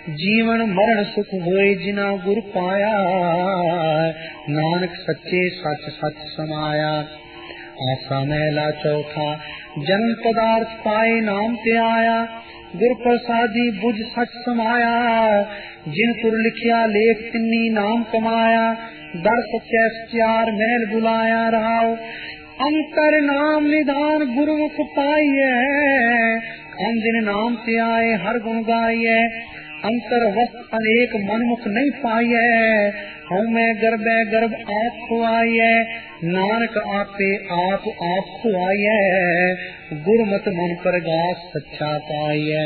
जीवन मरण सुख होए जिना गुर पाया। नानक सच्चे सच सच समाया। आसा महला चौथा जन्म पदार्थ पाए नाम ते आया। गुर प्रसादी बुझ सच समाया। जिन पुर लिखिया लेख तिन्नी नाम कमाया। दर सच्चै सचार महल बुलाया रहाओ। अंतर नाम निधान गुरुमुख पाइए। अंदिन नाम ते आए हर गुण गाइए। अंतर वस्त अनेक मनमुख नहीं पाइए। हमें गर्भे गर्भ आप खुआइए। नानक आपे आप खुआइए। गुरमत मन प्रगास सच्चा पाइए।